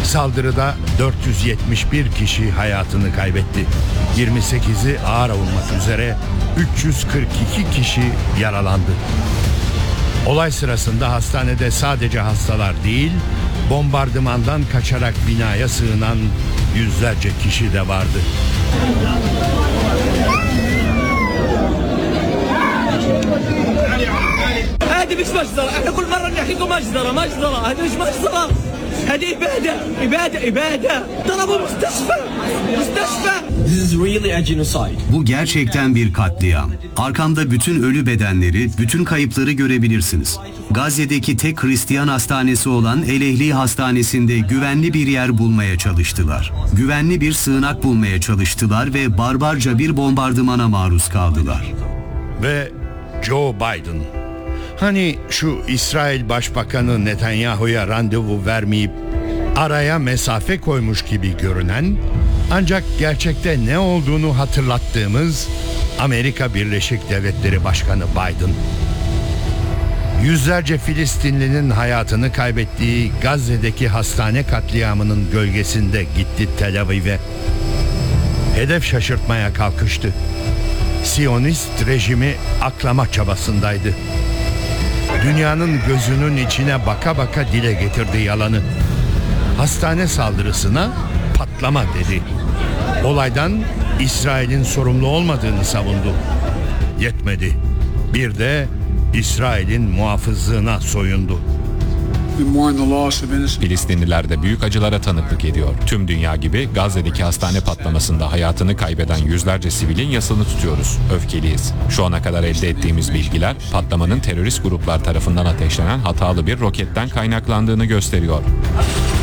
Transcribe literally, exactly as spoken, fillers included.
Saldırıda dört yüz yetmiş bir kişi hayatını kaybetti. yirmi sekizi ağır olmak üzere üç yüz kırk iki kişi yaralandı. Olay sırasında hastanede sadece hastalar değil, bombardımandan kaçarak binaya sığınan yüzlerce kişi de vardı. هذه مش مجزرة، احنا كل مرة نحكيكم مجزرة مجزرة، هذه مش مجزرة، هذه إبادة إبادة إبادة، ضربوا مستشفى مستشفى. This is really a genocide. Bu gerçekten bir katliam. Arkamda bütün ölü bedenleri, bütün kayıpları görebilirsiniz. Gazze'deki tek Hristiyan hastanesi olan El Ehli Hastanesi'nde güvenli bir yer bulmaya çalıştılar. Güvenli bir sığınak bulmaya çalıştılar ve barbarca bir bombardımana maruz kaldılar. Ve Joe Biden, hani şu İsrail Başbakanı Netanyahu'ya randevu vermeyip araya mesafe koymuş gibi görünen, ancak gerçekte ne olduğunu hatırlattığımız Amerika Birleşik Devletleri Başkanı Biden. Yüzlerce Filistinlinin hayatını kaybettiği Gazze'deki hastane katliamının gölgesinde gitti Tel Aviv'e. Hedef şaşırtmaya kalkıştı. Siyonist rejimi aklama çabasındaydı. Dünyanın gözünün içine baka baka dile getirdi yalanı. Hastane saldırısına patlama dedi. Olaydan İsrail'in sorumlu olmadığını savundu. Yetmedi. Bir de İsrail'in muhafızlığına soyundu. Filistinliler de büyük acılara tanıklık ediyor. Tüm dünya gibi Gazze'deki hastane patlamasında hayatını kaybeden yüzlerce sivilin yasını tutuyoruz. Öfkeliyiz. Şu ana kadar elde ettiğimiz bilgiler patlamanın terörist gruplar tarafından ateşlenen hatalı bir roketten kaynaklandığını gösteriyor.